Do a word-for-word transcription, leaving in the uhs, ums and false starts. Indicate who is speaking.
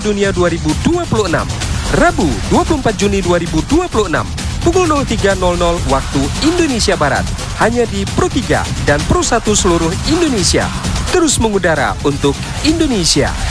Speaker 1: Dunia dua ribu dua puluh enam, Rabu dua puluh empat Juni dua ribu dua puluh enam, pukul nol tiga nol nol waktu Indonesia Barat, hanya di Pro tiga dan Pro satu seluruh Indonesia. Terus mengudara untuk Indonesia.